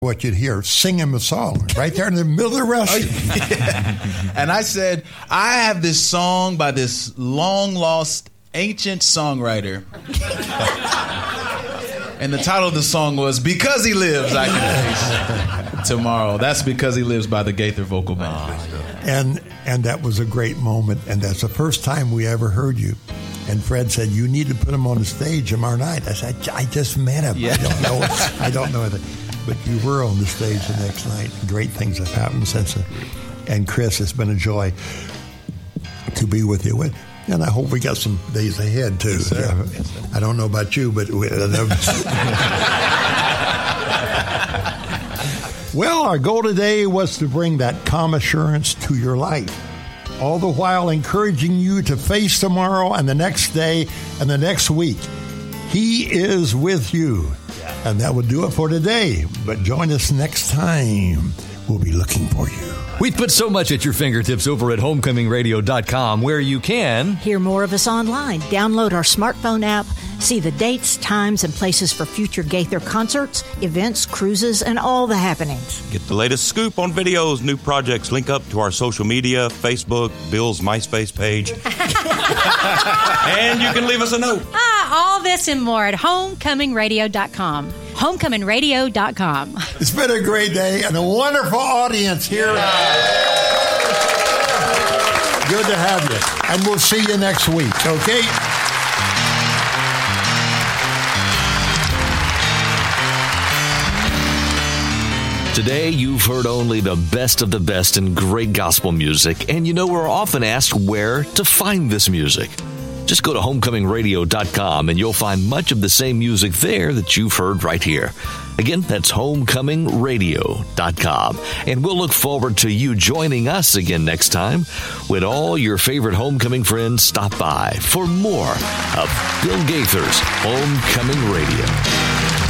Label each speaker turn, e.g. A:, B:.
A: what you'd hear, sing him a song right there in the middle of the restroom.
B: Yeah. And I said, I have this song by this long-lost ancient songwriter. And the title of the song was Because He Lives, I Can Face Tomorrow. That's Because He Lives by the Gaither Vocal Band.
A: And that was a great moment, and that's the first time we ever heard you. And Fred said, you need to put him on the stage tomorrow night. I said, I just met him. Yeah. I don't know anything. But you were on the stage the next night. Great things have happened since then. And Chris, it's been a joy to be with you. And I hope we got some days ahead, too.
B: Yes, sir. Yes, sir.
A: I don't know about you, but... Well, our goal today was to bring that calm assurance to your life, all the while encouraging you to face tomorrow and the next day and the next week. He is with you. And that will do it for today. But join us next time. We'll be looking for you.
C: We've put so much at your fingertips over at homecomingradio.com, where you can
D: hear more of us online, download our smartphone app, see the dates, times, and places for future Gaither concerts, events, cruises, and all the happenings.
E: Get the latest scoop on videos, new projects, link up to our social media, Facebook, Bill's MySpace page. And you can leave us a note.
F: All this and more at homecomingradio.com. homecomingradio.com.
A: It's been a great day and a wonderful audience here. Good to have you. And we'll see you next week, okay?
C: Today, you've heard only the best of the best in great gospel music, and you know we're often asked where to find this music. Just go to homecomingradio.com and you'll find much of the same music there that you've heard right here. Again, that's homecomingradio.com. And we'll look forward to you joining us again next time when all your favorite homecoming friends stop by for more of Bill Gaither's Homecoming Radio.